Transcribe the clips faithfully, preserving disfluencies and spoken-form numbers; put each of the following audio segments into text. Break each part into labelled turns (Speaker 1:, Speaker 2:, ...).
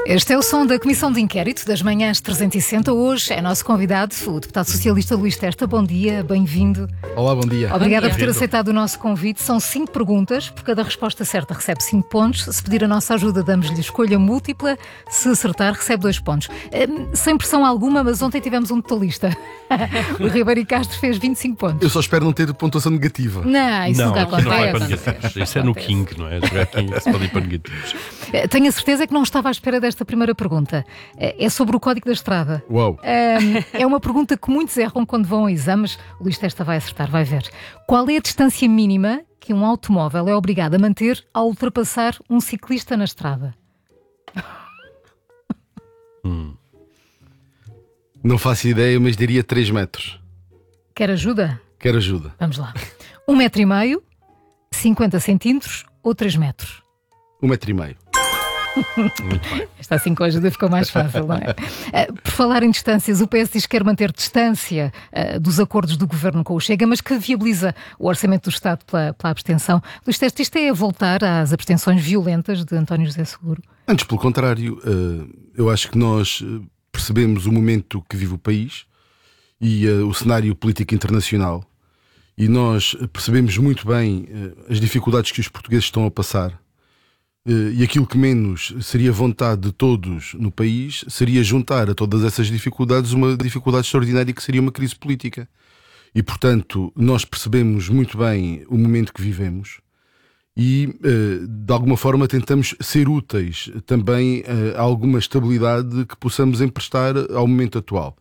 Speaker 1: Este é o som da Comissão de Inquérito das Manhãs trezentos e sessenta. Hoje é nosso convidado, o deputado socialista Luís Testa. Bom dia, bem-vindo.
Speaker 2: Olá, bom dia.
Speaker 1: Obrigada
Speaker 3: bom dia.
Speaker 1: por ter aceitado o nosso convite. São cinco perguntas, por cada resposta certa recebe cinco pontos. Se pedir a nossa ajuda, damos-lhe escolha múltipla. Se acertar, recebe dois pontos. Hum, sem pressão alguma, mas ontem tivemos um totalista. O Ribeiro Castro fez vinte e cinco pontos.
Speaker 2: Eu só espero não ter pontuação negativa.
Speaker 1: Não, isso
Speaker 3: não,
Speaker 1: nunca
Speaker 3: aqui não vai para
Speaker 1: acontece.
Speaker 3: negativos. Isso é no King, não é? Jogar King que se pode ir para negativos.
Speaker 1: Tenho a certeza que não estava à espera desta primeira pergunta. É sobre o Código da Estrada.
Speaker 2: Uau!
Speaker 1: É uma pergunta que muitos erram quando vão a exames. O Luís Testa vai acertar, vai ver. Qual é a distância mínima que um automóvel é obrigado a manter ao ultrapassar um ciclista na estrada?
Speaker 3: Hum.
Speaker 2: Não faço ideia, mas diria três metros.
Speaker 1: Quer ajuda?
Speaker 2: Quero ajuda.
Speaker 1: Vamos lá. Um metro e meio, cinquenta centímetros ou três metros?
Speaker 2: Um metro e meio.
Speaker 3: Muito bem.
Speaker 1: Esta assim com a ajuda ficou mais fácil, não é? Uh, por falar em distâncias, o P S diz que quer manter distância uh, dos acordos do Governo com o Chega, mas que viabiliza o orçamento do Estado pela, pela abstenção. Luís Testa, isto é voltar às abstenções violentas de António José Seguro?
Speaker 2: Antes, pelo contrário, eu acho que nós percebemos o momento que vive o país e o cenário político internacional, e nós percebemos muito bem as dificuldades que os portugueses estão a passar. E aquilo que menos seria vontade de todos no país seria juntar a todas essas dificuldades uma dificuldade extraordinária que seria uma crise política. E, portanto, nós percebemos muito bem o momento que vivemos e, de alguma forma, tentamos ser úteis também a alguma estabilidade que possamos emprestar ao momento atual.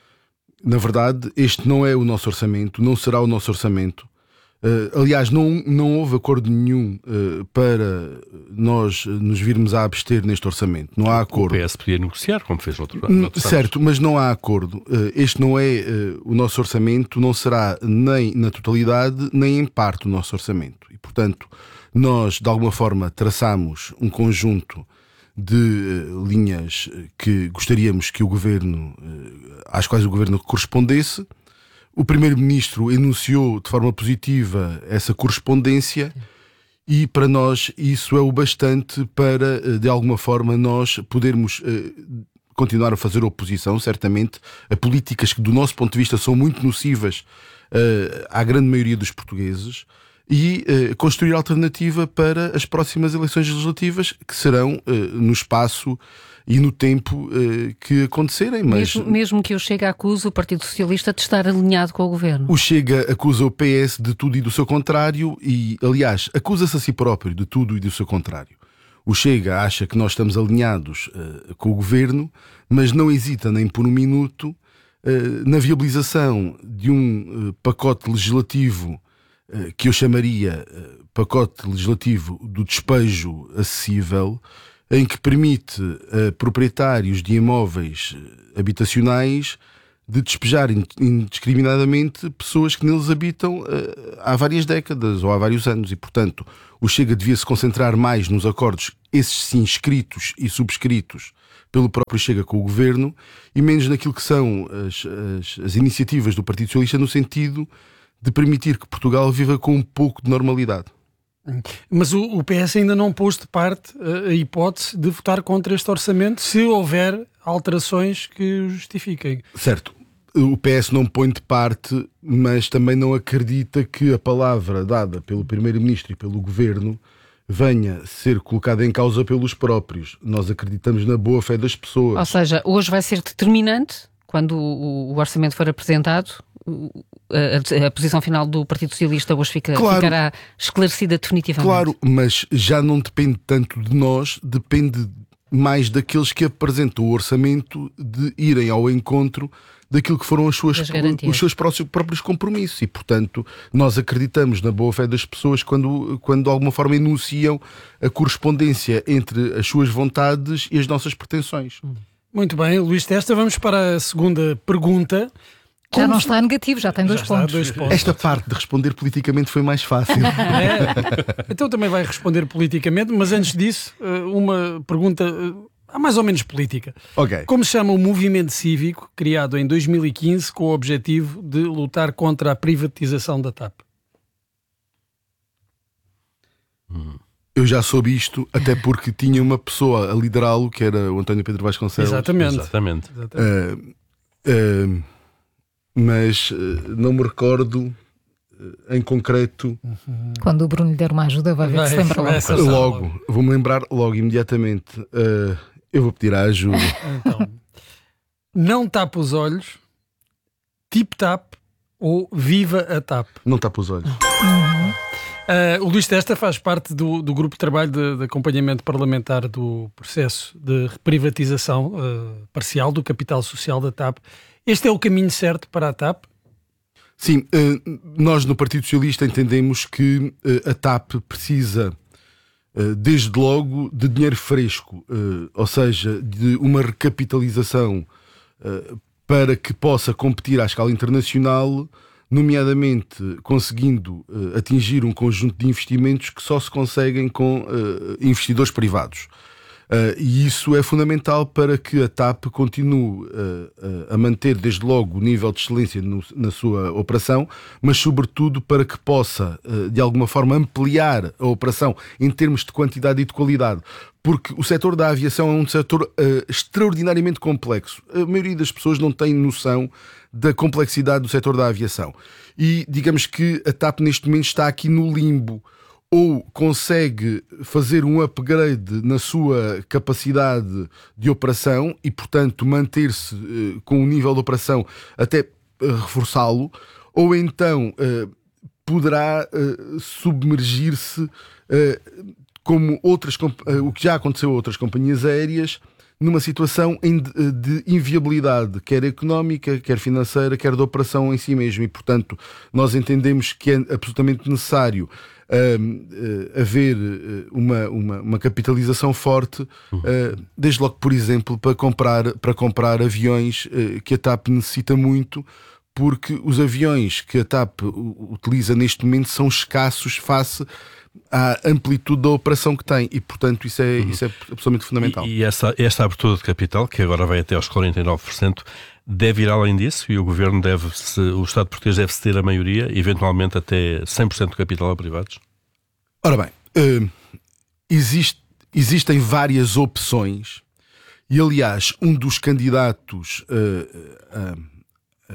Speaker 2: Na verdade, este não é o nosso orçamento, não será o nosso orçamento. Uh, aliás, não, não houve acordo nenhum uh, para nós nos virmos a abster neste orçamento. Não há acordo.
Speaker 3: O P S podia negociar, como fez outro ano.
Speaker 2: Certo, mas não há acordo. Uh, este não é uh, o nosso orçamento, não será nem na totalidade, nem em parte o nosso orçamento. E, portanto, nós, de alguma forma, traçamos um conjunto de uh, linhas que gostaríamos que o Governo, uh, às quais o Governo correspondesse. O Primeiro-Ministro enunciou de forma positiva essa correspondência e para nós isso é o bastante para, de alguma forma, nós podermos uh, continuar a fazer oposição, certamente, a políticas que do nosso ponto de vista são muito nocivas uh, à grande maioria dos portugueses e uh, construir alternativa para as próximas eleições legislativas que serão uh, no espaço e no tempo uh, que acontecerem. Mas
Speaker 4: mesmo, mesmo que o Chega acuse o Partido Socialista de estar alinhado com o Governo.
Speaker 2: O Chega acusa o P S de tudo e do seu contrário e, aliás, acusa-se a si próprio de tudo e do seu contrário. O Chega acha que nós estamos alinhados uh, com o Governo, mas não hesita nem por um minuto uh, na viabilização de um uh, pacote legislativo uh, que eu chamaria uh, pacote legislativo do despejo acessível, em que permite a proprietários de imóveis habitacionais de despejar indiscriminadamente pessoas que neles habitam há várias décadas ou há vários anos. E, portanto, o Chega devia se concentrar mais nos acordos, esses sim escritos e subscritos pelo próprio Chega com o Governo, e menos naquilo que são as, as, as iniciativas do Partido Socialista no sentido de permitir que Portugal viva com um pouco de normalidade.
Speaker 5: Mas o, o P S ainda não pôs de parte a, a hipótese de votar contra este orçamento se houver alterações que o justifiquem.
Speaker 2: Certo. O P S não põe de parte, mas também não acredita que a palavra dada pelo Primeiro-Ministro e pelo Governo venha ser colocada em causa pelos próprios. Nós acreditamos na boa-fé das pessoas.
Speaker 4: Ou seja, hoje vai ser determinante, quando o, o orçamento for apresentado, A, a, a posição final do Partido Socialista hoje fica,
Speaker 2: claro,
Speaker 4: ficará esclarecida definitivamente.
Speaker 2: Claro, mas já não depende tanto de nós, depende mais daqueles que apresentam o orçamento de irem ao encontro daquilo que foram as suas, os seus próprios compromissos. E, portanto, nós acreditamos na boa-fé das pessoas quando, quando de alguma forma enunciam a correspondência entre as suas vontades e as nossas pretensões.
Speaker 5: Muito bem, Luís Testa, vamos para a segunda pergunta.
Speaker 1: Já não está negativo, já tem dois,
Speaker 5: já
Speaker 1: pontos.
Speaker 5: dois pontos.
Speaker 2: Esta parte de responder politicamente foi mais fácil.
Speaker 5: É, então também vai responder politicamente, mas antes disso, uma pergunta mais ou menos política.
Speaker 2: Okay.
Speaker 5: Como se chama o movimento cívico criado em dois mil e quinze com o objetivo de lutar contra a privatização da TAP?
Speaker 2: Hum. Eu já soube isto, até porque tinha uma pessoa a liderá-lo, que era o António Pedro Vasconcelos.
Speaker 5: Exatamente.
Speaker 3: Exatamente.
Speaker 2: Uh, uh, mas uh, não me recordo uh, em concreto.
Speaker 1: Quando o Bruno lhe der uma ajuda, vai ver que se
Speaker 5: Vai,
Speaker 1: lembra
Speaker 5: vai
Speaker 1: logo.
Speaker 5: acertar
Speaker 2: Logo, vou-me lembrar logo, imediatamente. Uh, eu vou pedir a ajuda.
Speaker 5: Então, não tapa os olhos, tip-tap ou viva a TAP.
Speaker 2: Não tapa os olhos.
Speaker 5: Uh, o Luís Testa faz parte do, do grupo de trabalho de, de acompanhamento parlamentar do processo de privatização uh, parcial do capital social da TAP. Este é o caminho certo para a TAP?
Speaker 2: Sim, uh, nós no Partido Socialista entendemos que uh, a TAP precisa, uh, desde logo, de dinheiro fresco, uh, ou seja, de uma recapitalização uh, para que possa competir à escala internacional, nomeadamente conseguindo uh, atingir um conjunto de investimentos que só se conseguem com uh, investidores privados. Uh, e isso é fundamental para que a TAP continue uh, uh, a manter desde logo o nível de excelência no, na sua operação, mas sobretudo para que possa uh, de alguma forma ampliar a operação em termos de quantidade e de qualidade, porque o setor da aviação é um setor uh, extraordinariamente complexo. A maioria das pessoas não tem noção da complexidade do setor da aviação e digamos que a TAP neste momento está aqui no limbo. Ou consegue fazer um upgrade na sua capacidade de operação e, portanto, manter-se uh, com o nível de operação até uh, reforçá-lo, ou então uh, poderá uh, submergir-se uh, como outras, uh, o que já aconteceu a outras companhias aéreas, numa situação de, de inviabilidade, quer económica, quer financeira, quer de operação em si mesmo. E, portanto, nós entendemos que é absolutamente necessário Uh, uh, haver uh, uma, uma, uma capitalização forte, uh, desde logo, por exemplo, para comprar, para comprar aviões uh, que a TAP necessita muito, porque os aviões que a TAP utiliza neste momento são escassos face à amplitude da operação que tem e, portanto, isso é, uhum. isso é absolutamente fundamental.
Speaker 3: E, e essa, esta abertura de capital, que agora vai até aos quarenta e nove por cento, deve ir além disso e o Governo deve, -se, o Estado português deve ceder a maioria, eventualmente até cem por cento do capital a privados?
Speaker 2: Ora bem, uh, existe, existem várias opções e, aliás, um dos candidatos uh, uh, uh,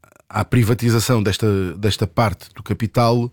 Speaker 2: à privatização desta, desta parte do capital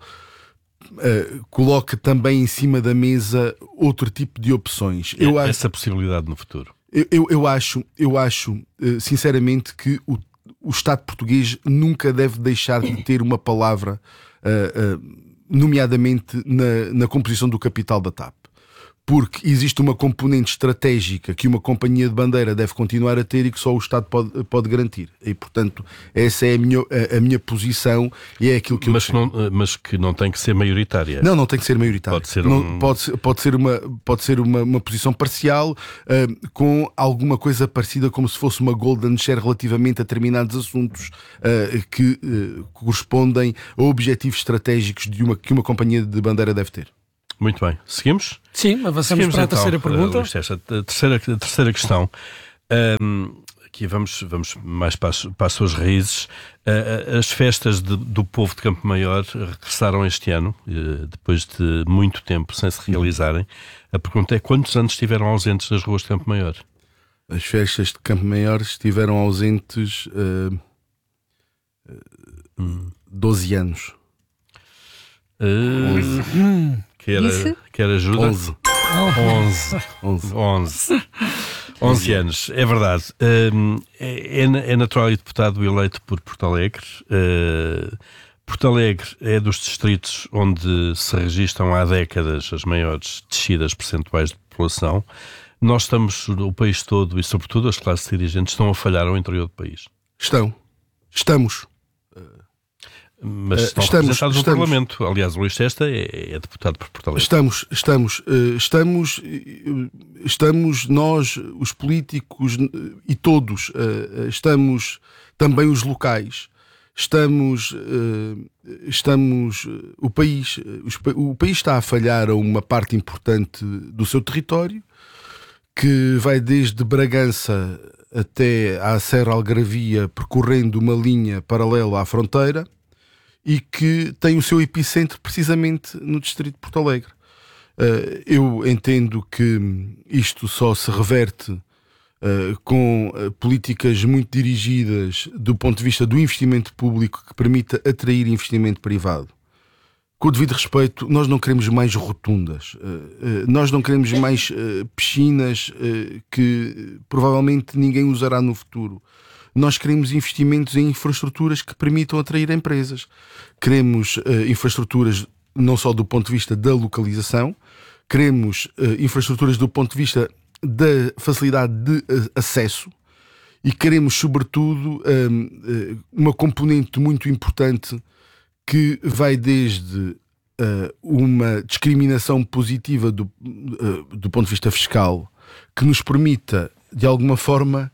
Speaker 2: uh, coloca também em cima da mesa outro tipo de opções.
Speaker 3: É,
Speaker 2: eu acho,
Speaker 3: essa possibilidade no futuro?
Speaker 2: Eu, eu, eu acho, eu acho uh, sinceramente, que o, o Estado português nunca deve deixar de ter uma palavra, uh, uh, nomeadamente na, na composição do capital da TAP. Porque existe uma componente estratégica que uma companhia de bandeira deve continuar a ter e que só o Estado pode, pode garantir. E, portanto, essa é a minha, a, a minha posição e é aquilo que
Speaker 3: mas
Speaker 2: eu...
Speaker 3: Não, mas que não tem que ser maioritária.
Speaker 2: Não, não tem que ser maioritária.
Speaker 3: Pode ser,
Speaker 2: não,
Speaker 3: um...
Speaker 2: pode, pode ser, uma, pode ser uma, uma posição parcial uh, com alguma coisa parecida como se fosse uma golden share relativamente a determinados assuntos uh, que uh, correspondem a objetivos estratégicos de uma, que uma companhia de bandeira deve ter.
Speaker 3: Muito bem. Seguimos?
Speaker 5: Sim, avançamos
Speaker 3: Seguimos,
Speaker 5: para a
Speaker 3: então,
Speaker 5: terceira pergunta.
Speaker 3: Uh, esta, a, terceira, a terceira questão. Um, aqui vamos, vamos mais para as, para as suas raízes. Uh, as festas de, do povo de Campo Maior regressaram este ano, uh, depois de muito tempo sem se realizarem. A pergunta é: quantos anos estiveram ausentes das ruas de Campo Maior?
Speaker 2: As festas de Campo Maior estiveram ausentes uh, uh, hum. doze anos.
Speaker 3: Uh, quer, quer ajuda?
Speaker 2: onze.
Speaker 3: onze. onze. onze anos, é verdade. Uh, é, é natural e deputado eleito por Porto Alegre. Uh, Porto Alegre é dos distritos onde se registram há décadas as maiores descidas percentuais de população. Nós estamos, o país todo e sobretudo as classes dirigentes, estão a falhar ao interior do país.
Speaker 2: Estão. Estamos.
Speaker 3: Mas estão
Speaker 2: estamos,
Speaker 3: representados
Speaker 2: estamos.
Speaker 3: no Parlamento. Aliás, o Luís Testa é, é deputado por Porto Alegre.
Speaker 2: Estamos, estamos, estamos, estamos nós, os políticos e todos, estamos também os locais, estamos, estamos, o país, o país está a falhar a uma parte importante do seu território, que vai desde Bragança até à Serra Algarvia, percorrendo uma linha paralela à fronteira, e que tem o seu epicentro precisamente no distrito de Porto Alegre. Eu entendo que isto só se reverte com políticas muito dirigidas do ponto de vista do investimento público que permita atrair investimento privado. Com o devido respeito, nós não queremos mais rotundas, nós não queremos mais piscinas que provavelmente ninguém usará no futuro. Nós queremos investimentos em infraestruturas que permitam atrair empresas. Queremos infraestruturas não só do ponto de vista da localização, queremos infraestruturas do ponto de vista da facilidade de acesso e queremos, sobretudo, uma componente muito importante que vai desde uh, uma discriminação positiva do, uh, do ponto de vista fiscal, que nos permita, de alguma forma,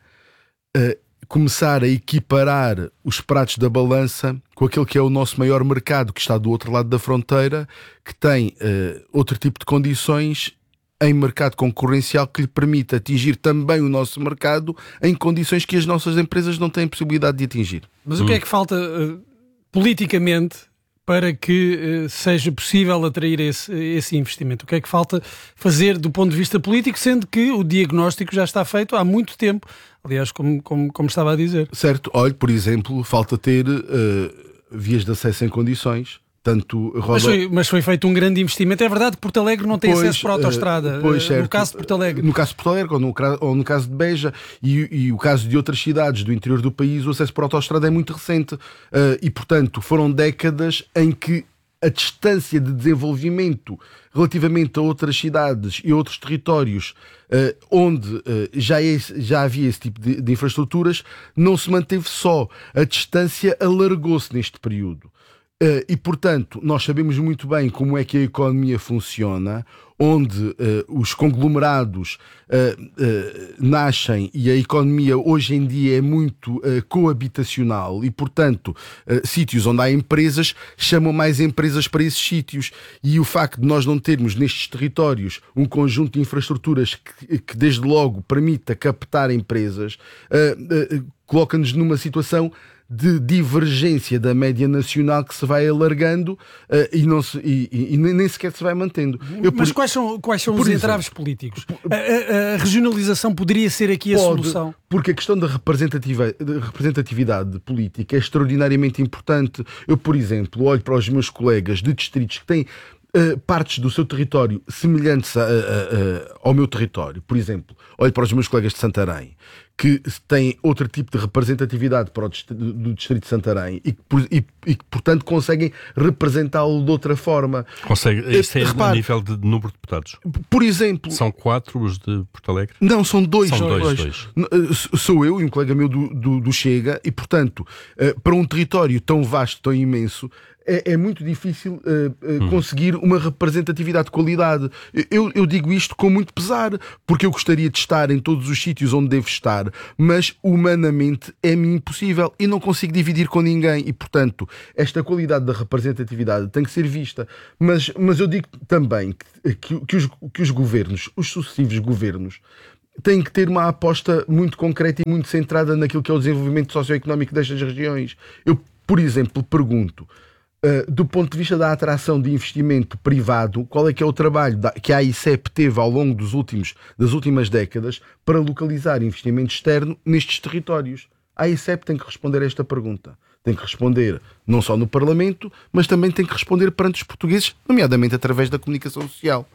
Speaker 2: uh, começar a equiparar os pratos da balança com aquele que é o nosso maior mercado, que está do outro lado da fronteira, que tem uh, outro tipo de condições em mercado concorrencial que lhe permita atingir também o nosso mercado em condições que as nossas empresas não têm possibilidade de atingir.
Speaker 5: Mas o que é que falta... Uh... politicamente, para que uh, seja possível atrair esse, esse investimento? O que é que falta fazer do ponto de vista político, sendo que o diagnóstico já está feito há muito tempo? Aliás, como, como, como estava a dizer.
Speaker 2: Certo. Olha, por exemplo, falta ter uh, vias de acesso em condições. Tanto roda...
Speaker 5: mas, foi, mas foi feito um grande investimento. É verdade que Porto Alegre não tem
Speaker 2: pois,
Speaker 5: acesso para a autoestrada.
Speaker 2: Pois,
Speaker 5: uh,
Speaker 2: certo.
Speaker 5: No caso de Porto Alegre.
Speaker 2: No caso de Porto Alegre ou no, ou no caso de Beja e, e o caso de outras cidades do interior do país, o acesso para a autoestrada é muito recente. Uh, e, portanto, foram décadas em que a distância de desenvolvimento relativamente a outras cidades e outros territórios uh, onde uh, já, é, já havia esse tipo de, de infraestruturas não se manteve só. A distância alargou-se neste período. Uh, e, portanto, nós sabemos muito bem como é que a economia funciona, onde uh, os conglomerados uh, uh, nascem e a economia hoje em dia é muito uh, coabitacional e, portanto, uh, sítios onde há empresas chamam mais empresas para esses sítios. E o facto de nós não termos nestes territórios um conjunto de infraestruturas que, que desde logo, permita captar empresas, uh, uh, coloca-nos numa situação de divergência da média nacional que se vai alargando uh, e, não se, e, e, e nem sequer se vai mantendo.
Speaker 5: Eu, Mas por, quais são, quais são os exemplo, entraves políticos? A, a, a regionalização poderia ser aqui a
Speaker 2: pode,
Speaker 5: solução?
Speaker 2: Porque a questão da representatividade, da representatividade política é extraordinariamente importante. Eu, por exemplo, olho para os meus colegas de distritos que têm Uh, partes do seu território semelhantes a, a, a, ao meu território. Por exemplo, olho para os meus colegas de Santarém, que têm outro tipo de representatividade para o distrito, do distrito de Santarém e que, e, e que portanto, conseguem representá-lo de outra forma.
Speaker 3: Consegue, isso é Repare, a nível de número de deputados?
Speaker 2: Por exemplo...
Speaker 3: São quatro os de Porto Alegre?
Speaker 2: Não, são dois.
Speaker 3: São dois,
Speaker 2: dois.
Speaker 3: dois.
Speaker 2: Sou eu e um colega meu do, do, do Chega e, portanto, uh, para um território tão vasto, tão imenso, É, é muito difícil uh, uh, hum. conseguir uma representatividade de qualidade. Eu, eu digo isto com muito pesar, porque eu gostaria de estar em todos os sítios onde devo estar, mas humanamente é-me impossível e não consigo dividir com ninguém. E, portanto, esta qualidade da representatividade tem que ser vista. Mas, mas eu digo também que, que, que, os, que os governos, os sucessivos governos, têm que ter uma aposta muito concreta e muito centrada naquilo que é o desenvolvimento socioeconómico destas regiões. Eu, por exemplo, pergunto... Uh, do ponto de vista da atração de investimento privado, qual é que é o trabalho da, que a A I C E P teve ao longo dos últimos, das últimas décadas para localizar investimento externo nestes territórios? A A I C E P tem que responder a esta pergunta. Tem que responder não só no Parlamento, mas também tem que responder perante os portugueses, nomeadamente através da comunicação social.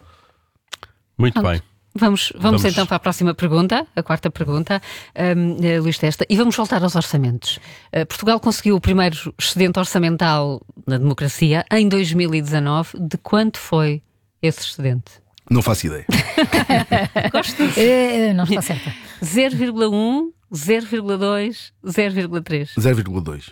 Speaker 3: Muito vamos, bem.
Speaker 4: Vamos, vamos, vamos então para a próxima pergunta, a quarta pergunta, um, uh, Luís Testa, e vamos voltar aos orçamentos. Uh, Portugal conseguiu o primeiro excedente orçamental na democracia em dois mil e dezanove. De quanto foi esse excedente?
Speaker 2: Não faço ideia.
Speaker 4: Gosto.
Speaker 1: É, não está certa.
Speaker 4: zero vírgula um, zero vírgula dois, zero vírgula três.
Speaker 2: zero vírgula dois.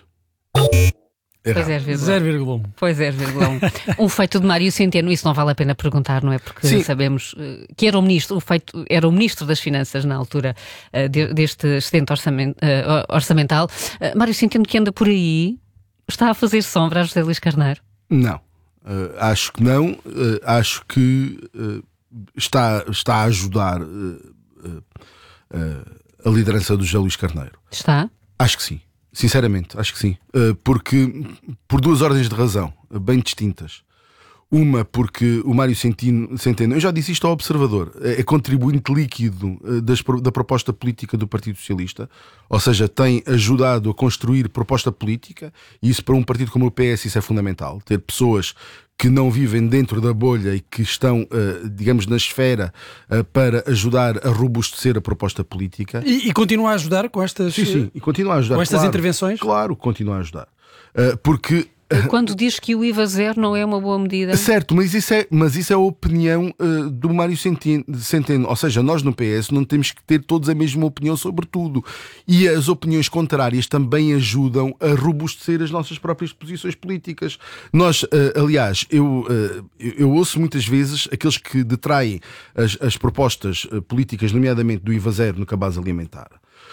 Speaker 4: Foi zero vírgula um. Foi zero vírgula um. Um feito de Mário Centeno, isso não vale a pena perguntar, não é? Porque Sim. sabemos uh, que era o ministro, o feito, era o ministro das Finanças na altura uh, de, deste excedente orçament, uh, orçamental. Uh, Mário Centeno, que anda por aí, está a fazer sombra a José Luís Carneiro?
Speaker 2: Não, uh, acho que não. Uh, acho que uh, está, está a ajudar uh, uh, uh, a liderança do José Luís Carneiro.
Speaker 4: Está?
Speaker 2: Acho que sim. Sinceramente, acho que sim. Uh, porque, por duas ordens de razão, bem distintas. Uma, porque o Mário Centeno, Centeno, eu já disse isto ao Observador, é contribuinte líquido das, da proposta política do Partido Socialista, ou seja, tem ajudado a construir proposta política, e isso para um partido como o P S isso é fundamental, ter pessoas que não vivem dentro da bolha e que estão, digamos, na esfera para ajudar a robustecer a proposta política.
Speaker 5: E, e continua a ajudar com estas,
Speaker 2: sim, sim, e continua a ajudar,
Speaker 5: com estas
Speaker 2: claro,
Speaker 5: intervenções?
Speaker 2: Claro, continua a ajudar. Porque...
Speaker 4: Quando diz que o I V A zero não é uma boa medida...
Speaker 2: Certo, mas isso é, mas isso é a opinião uh, do Mário Centeno, Centeno. Ou seja, nós no P S não temos que ter todos a mesma opinião sobre tudo. E as opiniões contrárias também ajudam a robustecer as nossas próprias posições políticas. Nós, uh, aliás, eu, uh, eu ouço muitas vezes aqueles que detraem as, as propostas uh, políticas, nomeadamente do I V A zero no cabaz alimentar,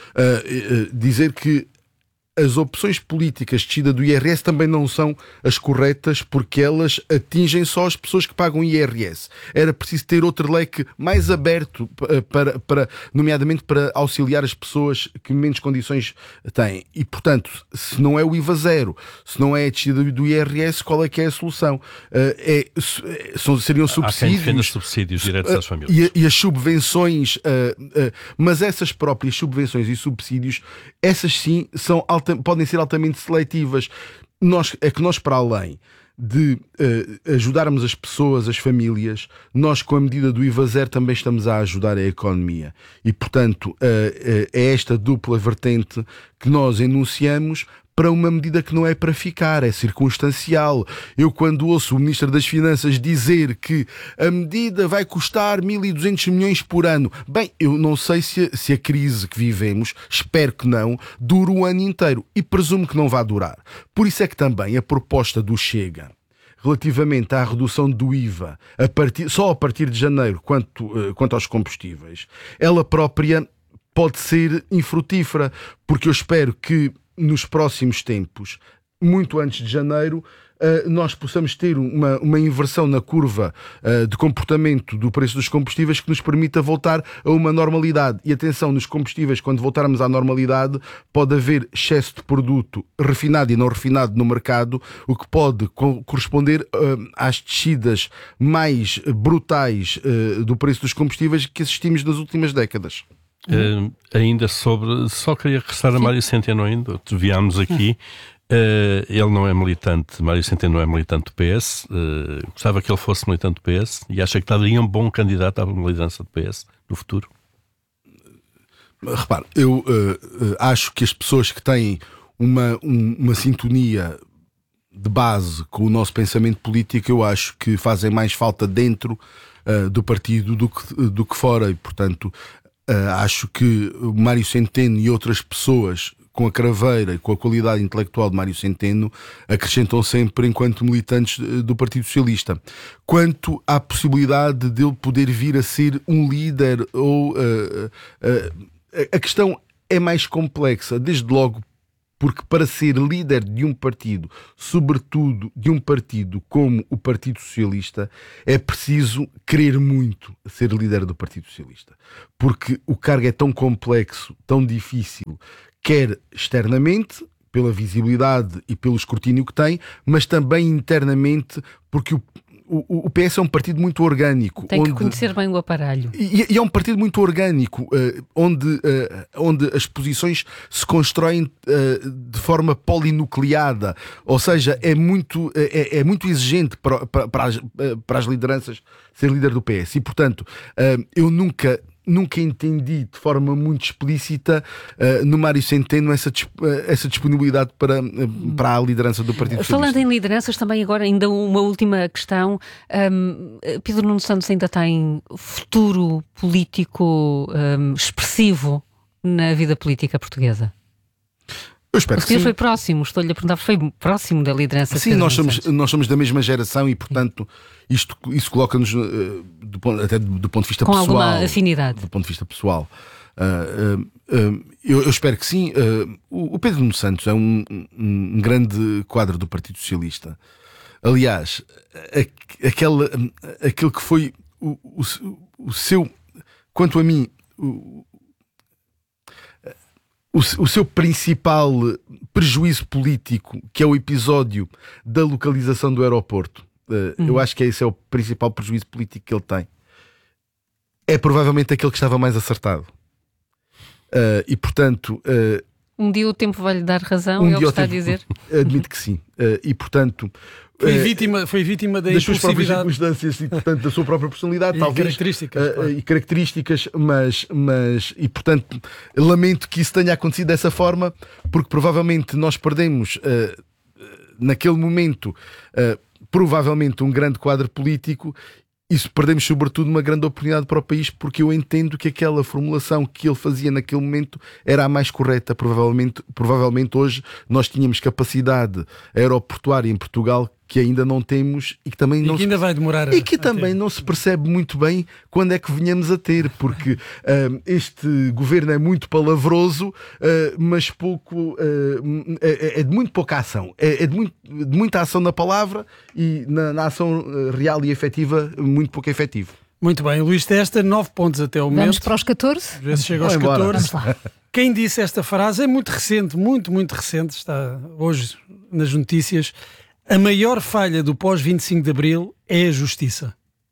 Speaker 2: uh, uh, dizer que as opções políticas de descida do I R S também não são as corretas porque elas atingem só as pessoas que pagam I R S. Era preciso ter outro leque mais aberto, para, para, nomeadamente para auxiliar as pessoas que menos condições têm. E, portanto, se não é o I V A zero, se não é a descida do I R S, qual é que é a solução? É, são, seriam subsídios.
Speaker 3: Há quem defenda subsídios diretos às famílias.
Speaker 2: E, e as subvenções, mas essas próprias subvenções e subsídios, essas sim são altamente podem ser altamente seletivas. Nós, é que nós, para além de uh, ajudarmos as pessoas, as famílias, nós com a medida do I V A zero também estamos a ajudar a economia. E, portanto, uh, uh, é esta dupla vertente que nós enunciamos para uma medida que não é para ficar, é circunstancial. Eu, quando ouço o Ministro das Finanças dizer que a medida vai custar mil e duzentos milhões por ano, bem, eu não sei se a, se a crise que vivemos, espero que não, dure o ano inteiro, e presumo que não vai durar. Por isso é que também a proposta do Chega, relativamente à redução do I V A, a partir, só a partir de janeiro, quanto, uh, quanto aos combustíveis, ela própria pode ser infrutífera, porque eu espero que nos próximos tempos, muito antes de janeiro, uh, nós possamos ter uma, uma inversão na curva uh, de comportamento do preço dos combustíveis que nos permita voltar a uma normalidade. E atenção, nos combustíveis, quando voltarmos à normalidade, pode haver excesso de produto refinado e não refinado no mercado, o que pode co- corresponder uh, às descidas mais brutais uh, do preço dos combustíveis que assistimos nas últimas décadas.
Speaker 3: Uh, ainda sobre, só queria regressar a Mário Centeno ainda, desviámos aqui. Uh, ele não é militante, Mário Centeno não é militante do P S, uh, gostava que ele fosse militante do P S e acha que estaria um bom candidato à liderança do P S no futuro?
Speaker 2: Repare, eu uh, uh, acho que as pessoas que têm uma, um, uma sintonia de base com o nosso pensamento político, eu acho que fazem mais falta dentro uh, do partido do que, do que fora, e portanto Uh, acho que o Mário Centeno e outras pessoas com a craveira e com a qualidade intelectual de Mário Centeno acrescentam sempre enquanto militantes do Partido Socialista. Quanto à possibilidade de ele poder vir a ser um líder, ou uh, uh, a questão é mais complexa, desde logo porque para ser líder de um partido, sobretudo de um partido como o Partido Socialista, é preciso querer muito ser líder do Partido Socialista. Porque o cargo é tão complexo, tão difícil, quer externamente, pela visibilidade e pelo escrutínio que tem, mas também internamente, porque o O, o P S é um partido muito orgânico.
Speaker 4: Tem que
Speaker 2: onde,
Speaker 4: conhecer bem o aparelho.
Speaker 2: E, e é um partido muito orgânico, uh, onde, uh, onde as posições se constroem uh, de forma polinucleada. Ou seja, é muito, é, é muito exigente para, para, para, as, para as lideranças ser líder do P S. E, portanto, uh, eu nunca... Nunca entendi de forma muito explícita uh, no Mário Centeno essa, uh, essa disponibilidade para, uh, para a liderança do Partido Socialista.
Speaker 4: Falando em lideranças, também agora ainda uma última questão. Um, Pedro Nuno Santos ainda tem futuro político um, expressivo na vida política portuguesa?
Speaker 2: Eu espero
Speaker 4: o senhor
Speaker 2: que sim.
Speaker 4: foi próximo, estou-lhe a perguntar, foi próximo da liderança.
Speaker 2: Sim, nós somos, nós somos da mesma geração e, portanto, isto, isso coloca-nos uh, do, até do, do ponto de vista
Speaker 4: com
Speaker 2: pessoal.
Speaker 4: Com alguma afinidade.
Speaker 2: Do ponto de vista pessoal. Uh, uh, uh, eu, eu espero que sim. Uh, o, o Pedro Nuno Santos é um, um, um grande quadro do Partido Socialista. Aliás, a, aquela, aquele que foi o, o, o seu, quanto a mim, o, O, o seu principal prejuízo político, que é o episódio da localização do aeroporto, Uh, uhum. Eu acho que esse é o principal prejuízo político que ele tem. É provavelmente aquele que estava mais acertado. Uh, e, portanto... Uh,
Speaker 4: um dia o tempo vai lhe dar razão, um é o que está tempo, a dizer?
Speaker 2: Admito que sim. Uh, e, portanto...
Speaker 5: Foi vítima, foi vítima da
Speaker 2: das suas próprias circunstâncias e, portanto, da sua própria personalidade,
Speaker 5: e
Speaker 2: talvez.
Speaker 5: Características,
Speaker 2: uh,
Speaker 5: claro.
Speaker 2: E características, mas, mas... E, portanto, lamento que isso tenha acontecido dessa forma, porque provavelmente nós perdemos, uh, naquele momento, uh, provavelmente um grande quadro político. Isso perdemos sobretudo uma grande oportunidade para o país, porque eu entendo que aquela formulação que ele fazia naquele momento era a mais correta. Provavelmente, provavelmente hoje nós tínhamos capacidade aeroportuária em Portugal que ainda não temos e que também
Speaker 5: e
Speaker 2: não
Speaker 5: que ainda
Speaker 2: se...
Speaker 5: vai demorar
Speaker 2: e que também não se percebe muito bem quando é que venhamos a ter, porque uh, este governo é muito palavroso, uh, mas pouco uh, é, é de muito pouca ação, é, é de, muito, de muita ação na palavra e na, na ação real e efetiva muito pouco efetivo.
Speaker 5: Muito bem, Luís Testa, nove pontos até o momento.
Speaker 1: Vamos para os catorze?
Speaker 5: Às vezes chega aos catorze. Quem disse esta frase é muito recente, muito, muito recente, está hoje nas notícias. A maior falha do pós vinte e cinco de Abril é a justiça.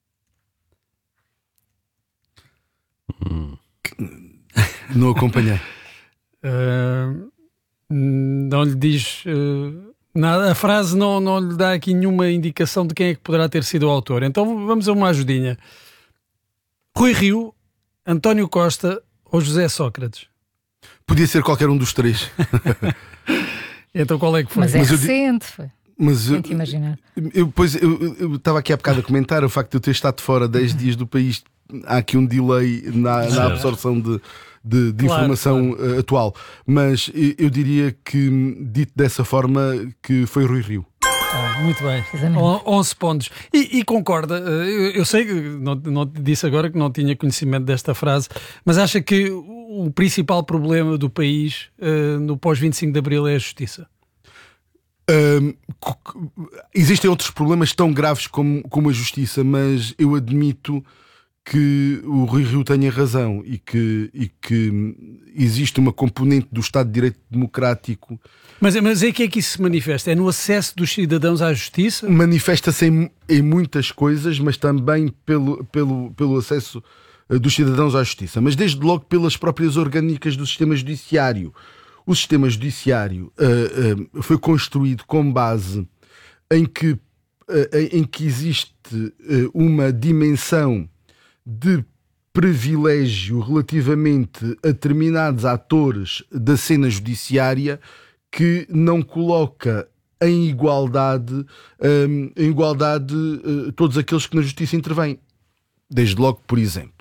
Speaker 2: Não acompanhei.
Speaker 5: Uh, não lhe diz uh, nada. A frase não, não lhe dá aqui nenhuma indicação de quem é que poderá ter sido o autor. Então vamos a uma ajudinha. Rui Rio, António Costa ou José Sócrates?
Speaker 2: Podia ser qualquer um dos três.
Speaker 5: Então qual é que foi?
Speaker 1: Mas é
Speaker 2: Mas
Speaker 1: recente, foi.
Speaker 2: Mas eu,
Speaker 1: imaginar.
Speaker 2: Eu, pois, eu estava aqui há bocado a comentar o facto de eu ter estado fora dez dias do país. Há aqui um delay na, na absorção de, de, de claro, informação claro. atual. Mas eu, eu diria que, dito dessa forma, que foi Rui Rio.
Speaker 5: Ah, muito bem, onze pontos. E, e concorda, eu, eu sei que não, não disse agora que não tinha conhecimento desta frase, mas acha que o principal problema do país uh, no pós vinte e cinco de Abril é a justiça?
Speaker 2: Um, existem outros problemas tão graves como, como a justiça, mas eu admito que o Rui Rio tenha razão e que, e que existe uma componente do Estado de Direito Democrático.
Speaker 5: Mas, mas é que é que isso se manifesta? É no acesso dos cidadãos à justiça?
Speaker 2: Manifesta-se em, em muitas coisas, mas também pelo, pelo, pelo acesso dos cidadãos à justiça. Mas desde logo pelas próprias orgânicas do sistema judiciário. O sistema judiciário uh, uh, foi construído com base em que, uh, em que existe uh, uma dimensão de privilégio relativamente a determinados atores da cena judiciária que não coloca em igualdade, um, em igualdade uh, todos aqueles que na justiça intervêm. Desde logo, por exemplo,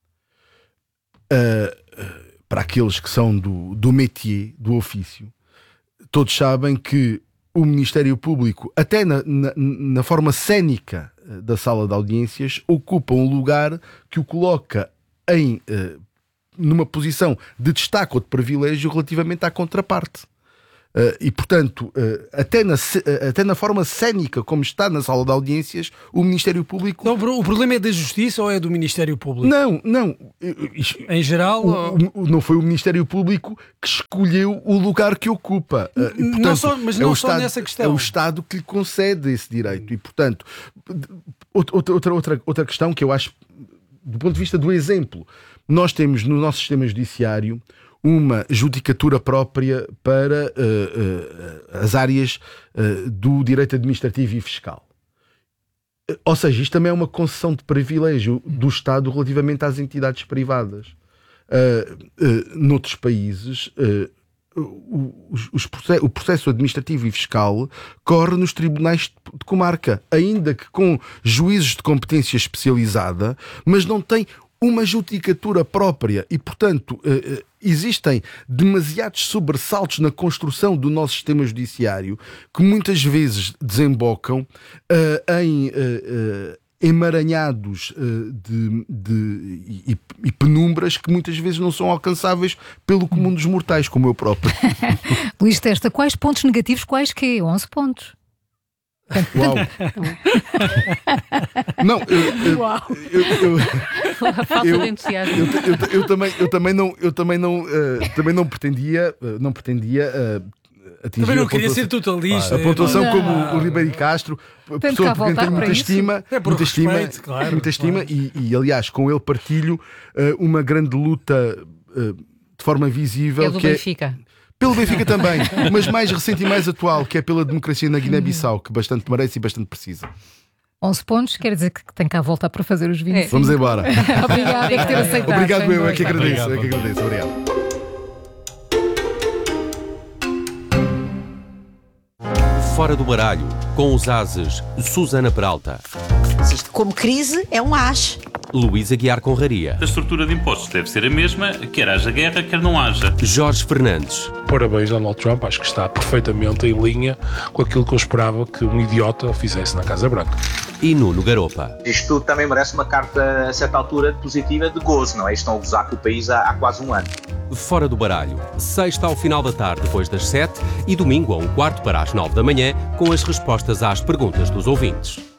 Speaker 2: uh, para aqueles que são do, do métier, do ofício, todos sabem que o Ministério Público, até na, na, na forma cénica da sala de audiências, ocupa um lugar que o coloca em, uh, numa posição de destaque ou de privilégio relativamente à contraparte. Uh, e, portanto, uh, até, na, uh, até na forma cénica como está na sala de audiências, o Ministério Público...
Speaker 5: Não, o problema é da Justiça ou é do Ministério Público?
Speaker 2: Não, não.
Speaker 5: Em geral?
Speaker 2: O,
Speaker 5: ou...
Speaker 2: o, não foi o Ministério Público que escolheu o lugar que ocupa. Uh, e, portanto,
Speaker 5: não só, mas não
Speaker 2: é
Speaker 5: só
Speaker 2: Estado,
Speaker 5: nessa questão.
Speaker 2: É o Estado que lhe concede esse direito. E, portanto, outra, outra, outra, outra questão que eu acho, do ponto de vista do exemplo, nós temos no nosso sistema judiciário uma judicatura própria para uh, uh, as áreas uh, do direito administrativo e fiscal. Uh, ou seja, isto também é uma concessão de privilégio do Estado relativamente às entidades privadas. Uh, uh, noutros países, uh, os, os processos, o processo administrativo e fiscal corre nos tribunais de comarca, ainda que com juízes de competência especializada, mas não tem uma judicatura própria e, portanto, uh, existem demasiados sobressaltos na construção do nosso sistema judiciário que muitas vezes desembocam uh, em uh, uh, emaranhados uh, de, de, e, e penumbras que muitas vezes não são alcançáveis pelo comum dos mortais, como eu próprio.
Speaker 1: Luís Testa, quais pontos negativos, quais que? onze pontos.
Speaker 2: Uau! Não, eu, eu,
Speaker 4: Uau.
Speaker 2: eu, eu,
Speaker 4: a falta
Speaker 2: eu,
Speaker 4: de entusiasmo.
Speaker 2: Eu, eu, eu, também, eu também não, eu também não, uh, também não pretendia, uh, não pretendia uh, atingiu
Speaker 5: Também não
Speaker 2: a
Speaker 5: queria ser totalista.
Speaker 2: A pontuação
Speaker 1: não.
Speaker 2: como o Ribeiro Castro, pessoa que tem muita estima,
Speaker 5: é
Speaker 2: muita estima,
Speaker 5: respeito, claro,
Speaker 2: muita estima
Speaker 5: claro.
Speaker 2: E, e, aliás, com ele partilho uh, uma grande luta uh, de forma visível.
Speaker 4: É do
Speaker 2: que
Speaker 4: Benfica.
Speaker 2: É, pelo Benfica também, mas mais recente e mais atual, que é pela democracia na Guiné-Bissau, que bastante merece e bastante precisa.
Speaker 1: onze pontos, quer dizer que tem cá a volta para fazer os vinte e cinco.
Speaker 2: É. Vamos embora.
Speaker 1: Obrigada por ter aceitado.
Speaker 2: Obrigado, eu é que agradeço. É que agradeço. Obrigado.
Speaker 6: Fora do baralho, com os ases, Susana Peralta.
Speaker 7: Isto, como crise, é um as.
Speaker 6: Luís Aguiar Conraria.
Speaker 8: A estrutura de impostos deve ser a mesma, quer haja guerra, quer não haja.
Speaker 6: Jorge Fernandes.
Speaker 9: Parabéns, Donald Trump. Acho que está perfeitamente em linha com aquilo que eu esperava que um idiota fizesse na Casa Branca.
Speaker 6: E Nuno Garopa.
Speaker 10: Isto também merece uma carta, a certa altura, positiva de gozo, não é? Estão a gozar com o país há, há quase um ano.
Speaker 6: Fora do baralho, sexta ao final da tarde depois das sete e domingo a um quarto para as nove da manhã, com as respostas às perguntas dos ouvintes.